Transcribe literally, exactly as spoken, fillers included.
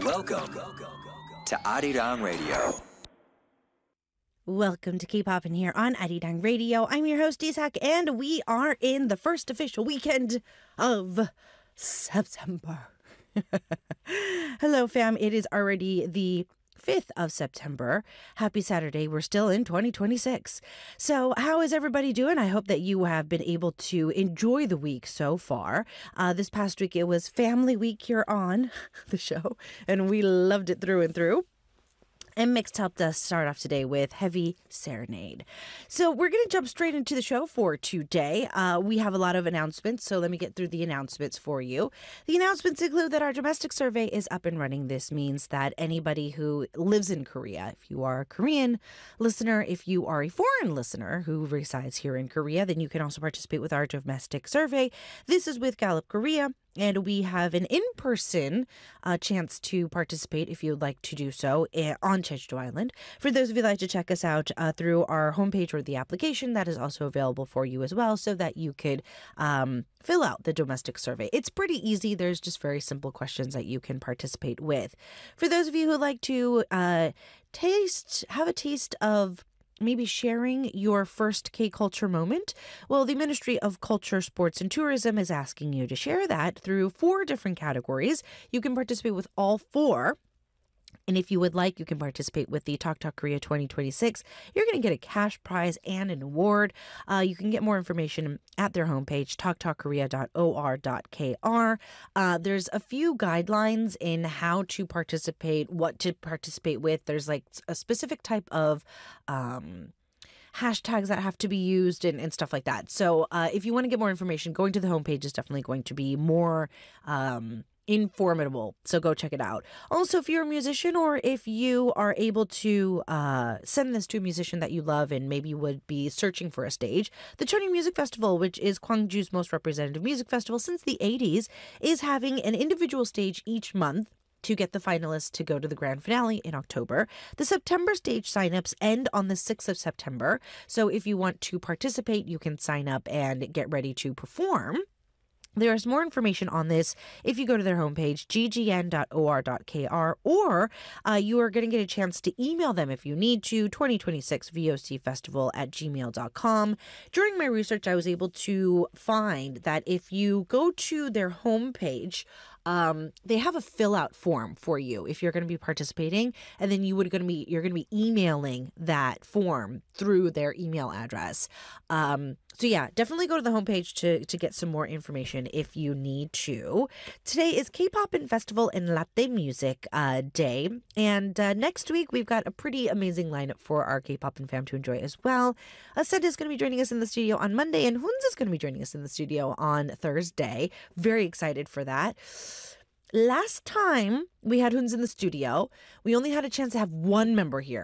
Welcome to Arirang Radio. Welcome to K-Pop in here on Arirang Radio. I'm your host, Isak, and we are in the first official weekend of September. Hello, fam. It is already the fifth of September. Happy Saturday. We're still in twenty twenty-six. So how is everybody doing? I hope that you have been able to enjoy the week so far. Uh, this past week, it was Family Week here on the show, and we loved it through and through. And Mixed helped us start off today with Heavy Serenade. So we're going to jump straight into the show for today. Uh, we have a lot of announcements, so let me get through the announcements for you. The announcements include that our domestic survey is up and running. This means that anybody who lives in Korea, if you are a Korean listener, if you are a foreign listener who resides here in Korea, then you can also participate with our domestic survey. This is with Gallup Korea. And we have an in-person uh, chance to participate if you'd like to do so on Jeju Island. For those of you who'd like to check us out uh, through our homepage or the application, that is also available for you as well, so that you could um, fill out the domestic survey. It's pretty easy. There's just very simple questions that you can participate with. For those of you who'd like to uh, taste, have a taste of maybe sharing your first K-culture moment, well, the Ministry of Culture, Sports, and Tourism is asking you to share that through four different categories. You can participate with all four. And if you would like, you can participate with the Talk Talk Korea twenty twenty-six. You're going to get a cash prize and an award. Uh, you can get more information at their homepage, talk talk korea dot o r dot k r. Uh, there's a few guidelines in how to participate, what to participate with. There's like a specific type of um, hashtags that have to be used and, and stuff like that. So uh, if you want to get more information, going to the homepage is definitely going to be more Um, informative, so go check it out. Also, if you're a musician or if you are able to uh, send this to a musician that you love and maybe would be searching for a stage, the Cheonju Music Festival, which is Gwangju's most representative music festival since the eighties, is having an individual stage each month to get the finalists to go to the grand finale in October. The September stage signups end on the sixth of September, so if you want to participate, you can sign up and get ready to perform. There is more information on this if you go to their homepage, g g n dot o r dot k r, or uh, you are going to get a chance to email them if you need to, twenty twenty-six V O C festival at gmail dot com. During my research, I was able to find that if you go to their homepage, um, they have a fill-out form for you if you're going to be participating, and then you would going to be you're going to be emailing that form through their email address. Um, So yeah, definitely go to the homepage to, to get some more information if you need to. Today is K-Pop and Festival and Latte Music uh, Day. And uh, next week, we've got a pretty amazing lineup for our K-Pop and fam to enjoy as well. Ascend is going to be joining us in the studio on Monday, and Hunz is going to be joining us in the studio on Thursday. Very excited for that. Last time we had Hunz in the studio, we only had a chance to have one member here.